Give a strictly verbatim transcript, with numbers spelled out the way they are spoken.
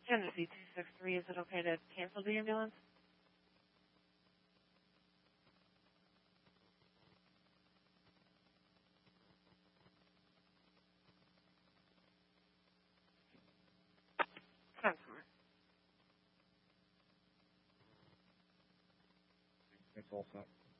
Genesee two six three, is it okay to cancel the ambulance? Consumer. It's all set.